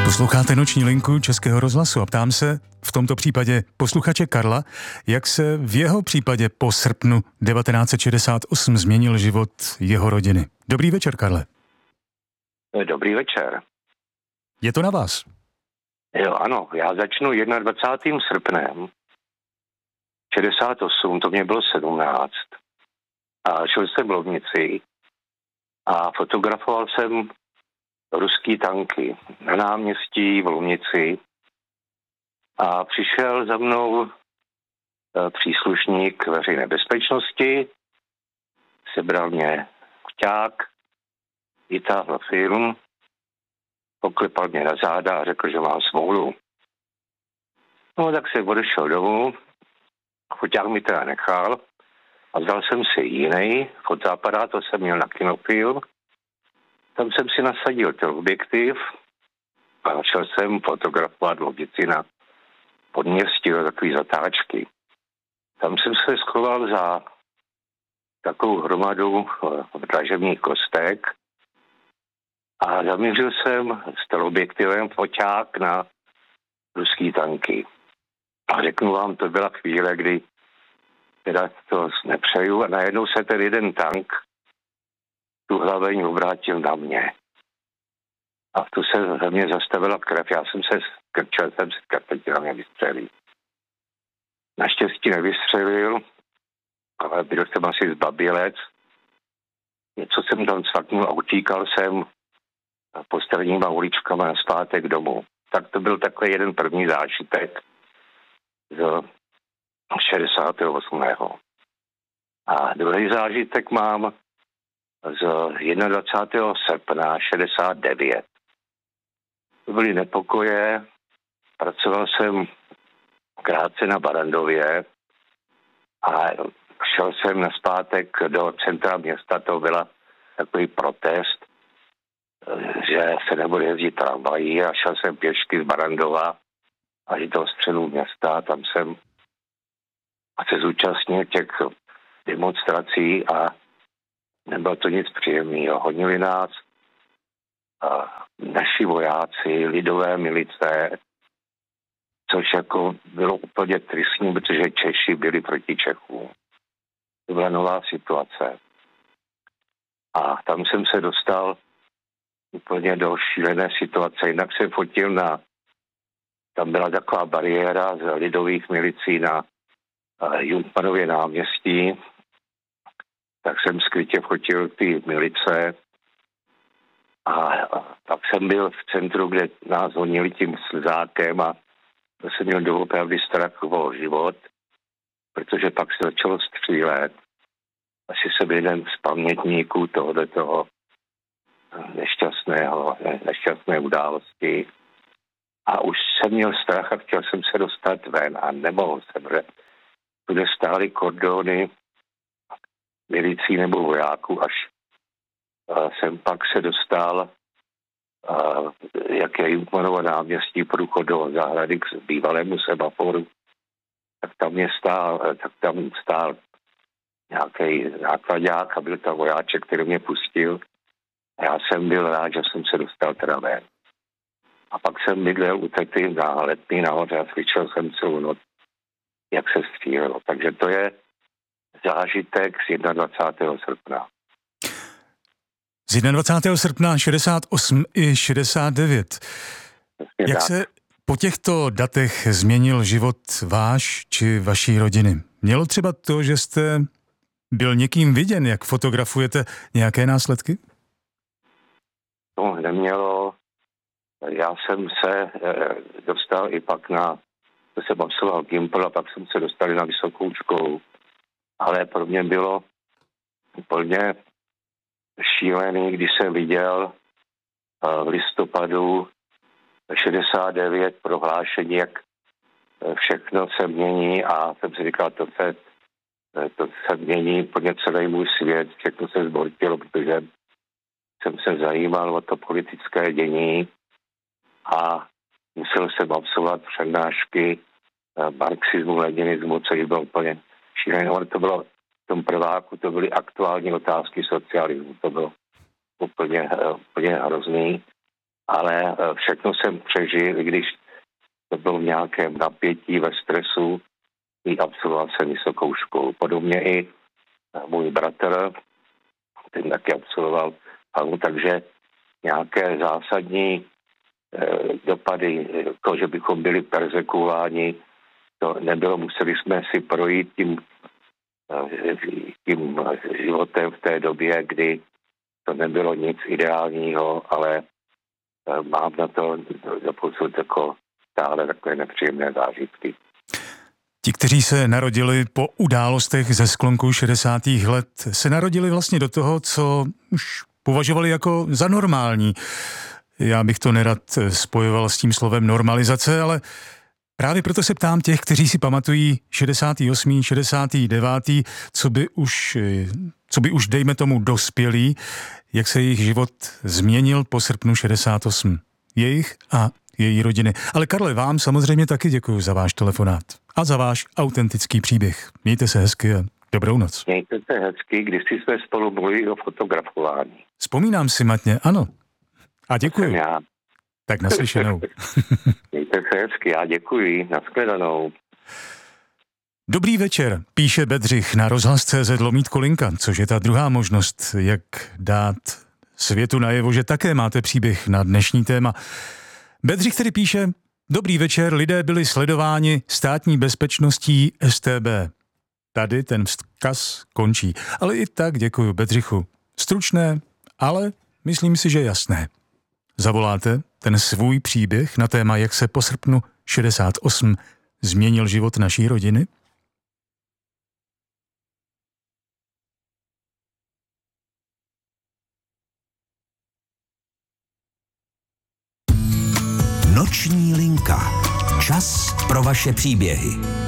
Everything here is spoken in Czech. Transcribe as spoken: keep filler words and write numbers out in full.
Posloucháte Noční linku Českého rozhlasu a ptám se v tomto případě posluchače Karla, jak se v jeho případě po srpnu devatenáct set šedesát osm změnil život jeho rodiny. Dobrý večer, Karle. Dobrý večer. Je to na vás? Jo, ano, já začnu dvacátým prvním srpnem šedesát osm, to mě bylo sedmnáct. A šel jsem v Lovnici a fotografoval jsem ruský tanky na náměstí v Lovnici a přišel za mnou příslušník veřejné bezpečnosti, sebral mě kťák, vytáhl film, poklepal mě na záda a řekl, že mám smůlu. No tak jsem odešel domů, foťák mi teda nechal a vzal jsem si jiný fotoaparát, to jsem měl na kinofilm. Tam jsem si nasadil ten objektiv a začal jsem fotografovat Lovnici na podměstí do takové zatáčky. Tam jsem se schoval za takovou hromadu dražebních kostek a zamířil jsem s teleobjektivem foťák na ruský tanky. A řeknu vám, to byla chvíle, kdy teda to nepřeju a najednou se ten jeden tank tu hlaveň obrátil na mě. A tu se ve mně zastavila krev. Já jsem se skrčil, jsem se skrčil, na mě vystřelil. Naštěstí nevystřelil, ale byl jsem asi zbabělec. Něco jsem tam cvaknul a utíkal jsem postavníma uličkama na zpátek domů. Tak to byl takový jeden první zážitek z šedesátého osmého A druhý zážitek mám z dvacátého prvního srpna šedesát devět. To byly nepokoje, pracoval jsem krátce na Barrandově a šel jsem nazpátek do centra města, to byla takový protest, že se nebude jezdit tramvají a šel jsem pěšky z Barrandova až do středu města, tam jsem se zúčastnil těch demonstrací a nebylo to nic příjemného. Honili nás a naši vojáci, lidové milice, což jako bylo úplně tristní, protože Češi byli proti Čechům. To byla nová situace. A tam jsem se dostal úplně do šílené situace. Jinak jsem fotil na, tam byla taková bariéra z lidových milicí na Junkmanově náměstí, tak jsem skrytě fotil ty milice a pak jsem byl v centru, kde nás honili tím slzákem a to jsem měl doopravdy strach o život, protože pak se začalo střílet. Asi jsem jeden z pamětníků tohoto nešťastného, nešťastné události a už jsem měl strach a chtěl jsem se dostat ven a nemohl jsem, že kde stály kordony milicí nebo vojáků, až uh, jsem pak se dostal, uh, jak je Junkmanovo náměstí, průchod do zahrady k bývalému semaforu, tak tam je stál, tak tam stál nějaký nákladák a byl tam vojáček, který mě pustil. A já jsem byl rád, že jsem se dostal teda ven. A pak jsem bydlel u tety na Letný nahoře a slyšel jsem celou noc, jak se střílelo. Takže to je zážitek z dvacátého prvního srpna. Z dvacátého prvního srpna šedesát osm i šedesát devět. Jak tak se po těchto datech změnil život váš či vaší rodiny? Mělo třeba to, že jste byl někým viděn, jak fotografujete, nějaké následky? To nemělo. Já jsem se dostal i pak na, to jsem absolvoval Gimpl a pak jsem se dostal na vysokou školu. Ale pro mě bylo úplně šílený, když jsem viděl v listopadu šedesát devět prohlášení, jak všechno se mění a jsem si říkal, to se, to se mění úplně celý můj svět, všechno se zbortilo, protože jsem se zajímal o to politické dění a musel jsem absolvovat přednášky marxismu, leninismu, což bylo úplně šílené, ale to bylo v tom prváku, to byly aktuální otázky socialismu, to bylo úplně, úplně hrozný. ale všechno jsem přežil, i když to bylo v nějakém napětí, ve stresu, i absolvoval jsem vysokou školu. Podobně i můj bratr, ten taky absolvoval famu, takže nějaké zásadní eh, dopady, jako že bychom byli persekuováni, to nebylo, museli jsme si projít tím, eh, tím životem v té době, kdy to nebylo nic ideálního, ale eh, mám na to doposud jako stále takové nepříjemné zážitky. Ti, kteří se narodili po událostech ze sklonku šedesátých let, se narodili vlastně do toho, co už považovali jako za normální. Já bych to nerad spojoval s tím slovem normalizace, ale právě proto se ptám těch, kteří si pamatují šedesátý osmý, šedesátý devátý, co by už, co by už dejme tomu dospělí, jak se jejich život změnil po srpnu šedesát osm. Jejich a její rodiny. Ale Karle, vám samozřejmě taky děkuji za váš telefonát a za váš autentický příběh. Mějte se hezky a dobrou noc. Mějte se hezky, když jsme spolu mluvili o fotografování. Vzpomínám si matně, ano. A děkuji. Já. Tak naslyšenou. Mějte se hezky, já děkuji. Nashledanou. Dobrý večer, píše Bedřich na rozhlas tečka cé zet lomítko linka, což je ta druhá možnost, jak dát světu najevo, že také máte příběh na dnešní téma. Bedřich tedy píše: Dobrý večer, lidé byli sledováni státní bezpečností es té bé. Tady ten vzkaz končí. Ale i tak děkuji Bedřichu. Stručné, ale myslím si, že jasné. Zavoláte ten svůj příběh na téma, jak se po srpnu šedesát osm změnil život naší rodiny? Noční linka. Čas pro vaše příběhy.